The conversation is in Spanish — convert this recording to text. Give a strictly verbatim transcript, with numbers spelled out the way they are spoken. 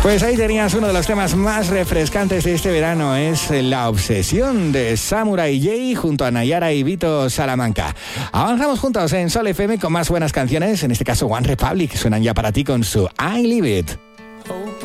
Pues ahí tenías uno de los temas más refrescantes de este verano, es La Obsesión de Samurai J junto a Nayara y Vito Salamanca. Avanzamos juntos en Sol F M con más buenas canciones, en este caso One Republic, suenan ya para ti con su I Live It.